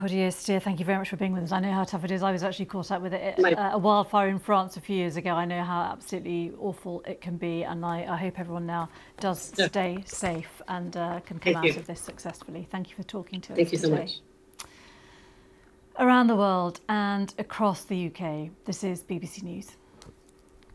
Claudia Steer, thank you very much for being with us. I know how tough it is. I was actually caught up with it, My, a wildfire in France a few years ago. I know how absolutely awful it can be, and I hope everyone now does yeah, stay safe and can come thank out you. of this successfully. Thank you for talking to us Thank you so today. much. Around the world and across the UK, this is BBC News.